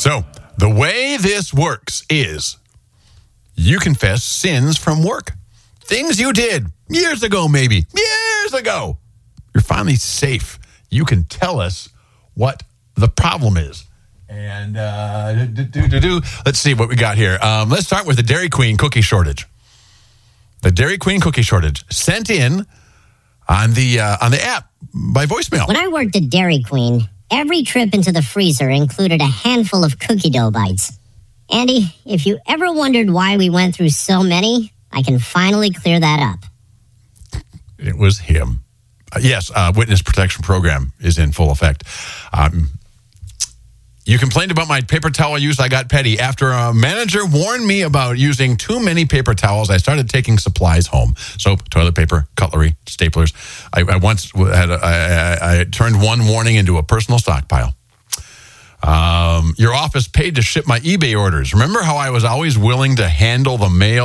So, the way this works is you confess sins from work. Things you did years ago, maybe. Years ago. You're finally safe. You can tell us what the problem is. And let's see what we got here. Let's start with the Dairy Queen cookie shortage. The Dairy Queen cookie shortage sent in on the app by voicemail. When I worked at Dairy Queen, every trip into the freezer included a handful of cookie dough bites. Andy, if you ever wondered why we went through so many, I can finally clear that up. It was him. Yes, witness protection program is in full effect. You complained about my paper towel use. I got petty. After a manager warned me about using too many paper towels, I started taking supplies home. Soap, toilet paper, cutlery, staplers. I once had I turned one warning into a personal stockpile. Your office paid to ship my eBay orders. Remember how I was always willing to handle the mail